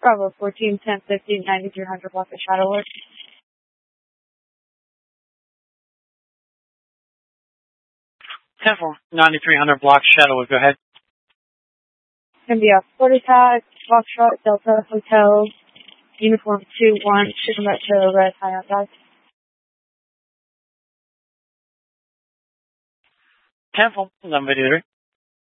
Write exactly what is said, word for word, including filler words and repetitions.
Bravo fourteen, ten fifteen, ninety-three hundred block of shadow alert. ten four, ninety-three hundred block shadow alert, go ahead. India, Florida tag, Foxtrot, Delta, Hotel, Uniform two one, shipping back to Red High Outside. ten four, number three.